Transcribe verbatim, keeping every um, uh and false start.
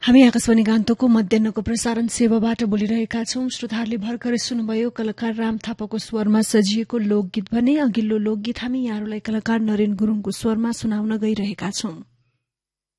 हामी आकाशवाणी गान्तोकको मध्याहको प्रसारण सेवाबाट बोलिरहेका छौं। श्रोताहरूले भर्खरै सुन्नुभयो कलाकार राम थापाको स्वरमा सजिएको लोकगीत भने। अघिल्लो लोकगीत हामी यहाँहरूलाई कलाकार नरेन गुरूङको स्वरमा सुनाउन गइरहेका छौं।